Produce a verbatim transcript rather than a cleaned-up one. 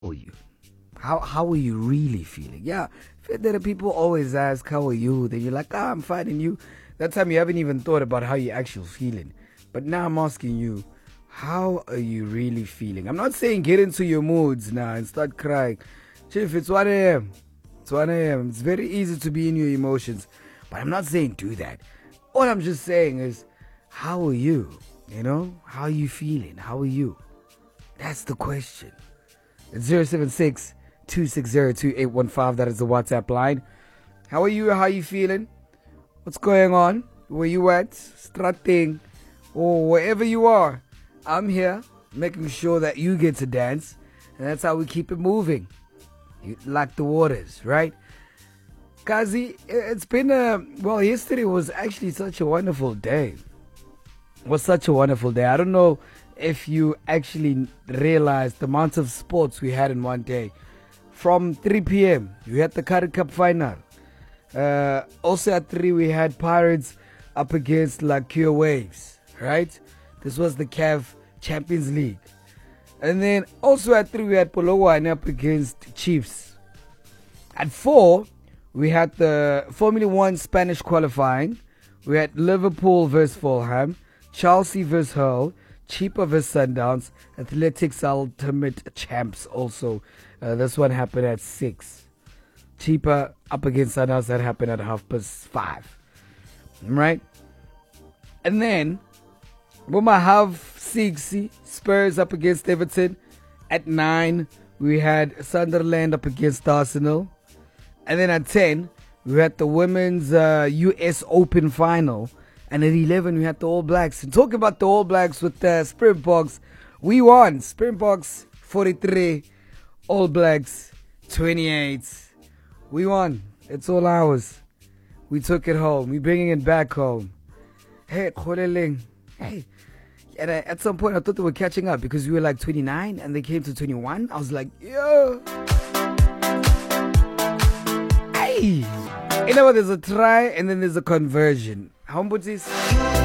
are you? How how are you really feeling? Yeah, there are people always ask, how are you? Then you're like, ah, I'm fine, and you, that time you haven't even thought about how you're actually feeling. But now I'm asking you, how are you really feeling? I'm not saying get into your moods now and start crying. Chief, it's one a.m. It's one a.m. It's very easy to be in your emotions. But I'm not saying do that. All I'm just saying is, how are you? You know? How are you feeling? How are you? That's the question. It's zero seven six, two six zero, two eight one five. That is the WhatsApp line. How are you? How are you feeling? What's going on? Where you at? Strutting. Or wherever you are. I'm here making sure that you get to dance. And that's how we keep it moving. You, like the waters, right? Kazi, it's been a... Well, yesterday was actually such a wonderful day. It was such a wonderful day. I don't know if you actually realized the amount of sports we had in one day. From three p.m., we had the Currie Cup final. Uh, also at three, we had Pirates up against Lakure Waves, right? This was the C A V Champions League. And then also at three, we had Polokwane up against Chiefs. At four, we had the Formula One Spanish qualifying. We had Liverpool versus Fulham, Chelsea versus Hull, Cheaper versus Sundowns, Athletics Ultimate Champs also. Uh, this one happened at six. Cheaper up against Sundowns, that happened at half past five. Right? And then, we might have six, Spurs up against Everton. At nine, we had Sunderland up against Arsenal. And then at ten, we had the women's uh, U S Open final. And at eleven, we had the All Blacks. And talking about the All Blacks with the Springboks, we won. Springboks forty-three, All Blacks twenty-eight. We won. It's all ours. We took it home. We're bringing it back home. Hey, Kholeleng. Hey. And I, at some point, I thought they were catching up because we were like twenty-nine and they came to twenty-one. I was like, yo. Hey. You know what? There's a try and then there's a conversion. How much is